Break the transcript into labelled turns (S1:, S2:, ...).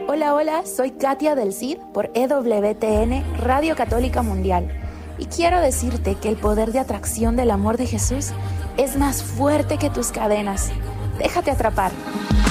S1: Hola, hola, soy Katia del Cid por EWTN, Radio Católica Mundial. Y quiero decirte que el poder de atracción del amor de Jesús es más fuerte que tus cadenas. Déjate atrapar.